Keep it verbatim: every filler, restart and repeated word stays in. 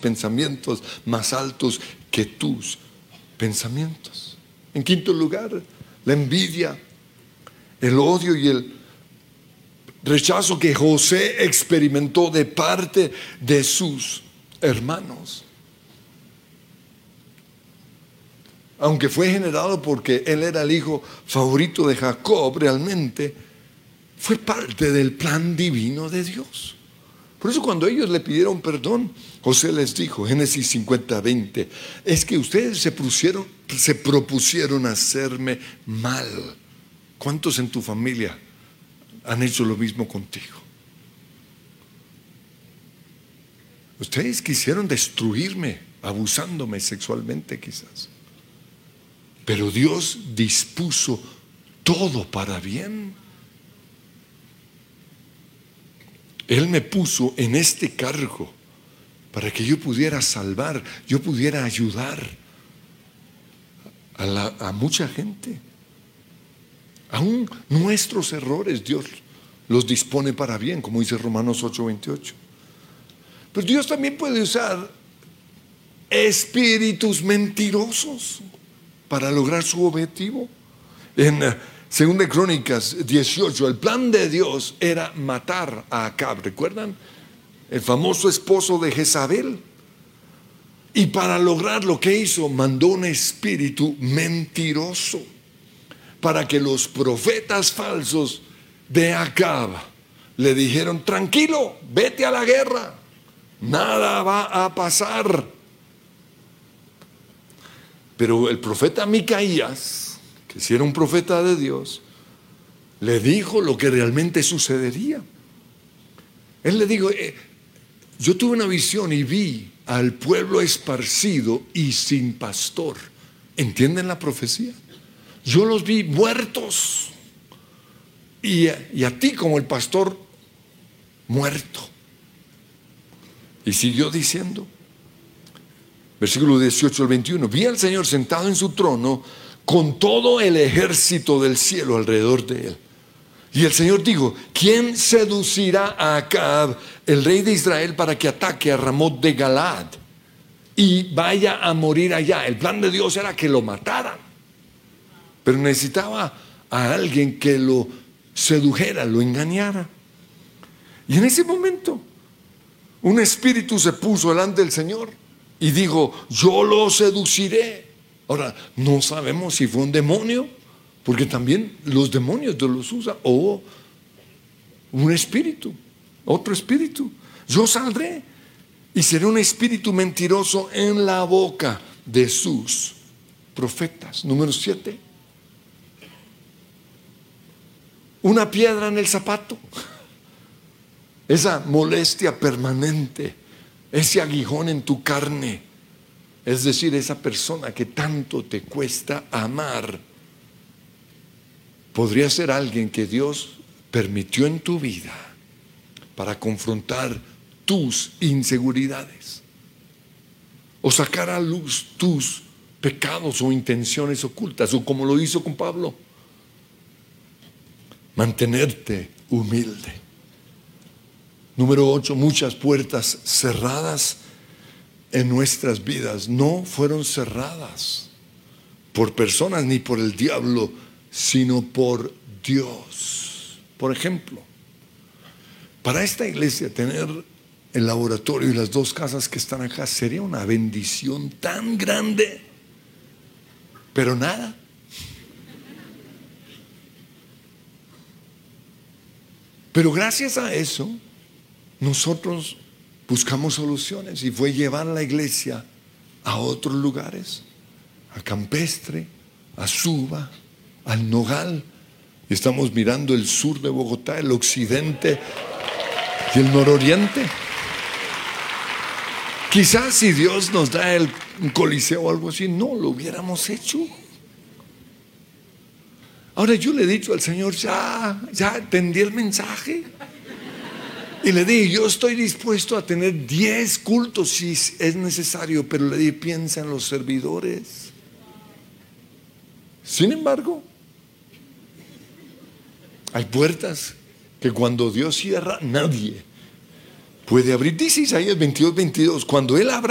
pensamientos más altos que tus pensamientos. En quinto lugar, la envidia, el odio y el rechazo que José experimentó de parte de sus hermanos. Aunque fue generado porque él era el hijo favorito de Jacob, realmente fue parte del plan divino de Dios. Por eso cuando ellos le pidieron perdón, José les dijo, Génesis cincuenta, veinte, es que ustedes se propusieron, se propusieron hacerme mal. ¿Cuántos en tu familia han hecho lo mismo contigo? Ustedes quisieron destruirme, abusándome sexualmente quizás. Pero Dios dispuso todo para bien. Él me puso en este cargo para que yo pudiera salvar, yo pudiera ayudar a, la, a mucha gente. Aún nuestros errores Dios los dispone para bien, como dice Romanos ocho, veintiocho. Pero Dios también puede usar espíritus mentirosos para lograr su objetivo. En uh, Segunda de Crónicas dieciocho, el plan de Dios era matar a Acab. ¿Recuerdan? El famoso esposo de Jezabel. Y para lograr lo que hizo, mandó un espíritu mentiroso para que los profetas falsos de Acab le dijeron: tranquilo, vete a la guerra, nada va a pasar. Pero el profeta Micaías, que si era un profeta de Dios, le dijo lo que realmente sucedería. Él le dijo: eh, yo tuve una visión y vi al pueblo esparcido y sin pastor. ¿Entienden la profecía? Yo los vi muertos y, y a ti como el pastor muerto. Y siguió diciendo, versículo dieciocho al veintiuno, vi al Señor sentado en su trono con todo el ejército del cielo alrededor de él. Y el Señor dijo: ¿quién seducirá a Acab, el rey de Israel, para que ataque a Ramot de Galaad y vaya a morir allá? El plan de Dios era que lo mataran, pero necesitaba a alguien que lo sedujera, lo engañara. Y en ese momento un espíritu se puso delante del Señor y dijo: yo lo seduciré. Ahora, no sabemos si fue un demonio, porque también los demonios Dios los usa, o un espíritu, otro espíritu. Yo saldré y seré un espíritu mentiroso en la boca de sus profetas. Número siete, una piedra en el zapato. Esa molestia permanente, ese aguijón en tu carne, es decir, esa persona que tanto te cuesta amar, podría ser alguien que Dios permitió en tu vida para confrontar tus inseguridades o sacar a luz tus pecados o intenciones ocultas, o como lo hizo con Pablo, mantenerte humilde. Número ocho, muchas puertas cerradas en nuestras vidas no fueron cerradas por personas ni por el diablo, sino por Dios. Por ejemplo, para esta iglesia tener el laboratorio y las dos casas que están acá sería una bendición tan grande, pero nada. Pero gracias a eso nosotros buscamos soluciones, y fue llevar la iglesia a otros lugares, a Campestre, a Suba, al Nogal. Y estamos mirando el sur de Bogotá, el occidente y el nororiente. Quizás si Dios nos da el un coliseo o algo así, no lo hubiéramos hecho. Ahora, yo le he dicho al Señor: ya, ya entendí el mensaje. Y le dije: yo estoy dispuesto a tener diez cultos si es necesario, pero le dije: piensa en los servidores. Sin embargo, hay puertas que cuando Dios cierra, nadie puede abrir. Dice Isaías veintidós, veintidós, cuando Él abra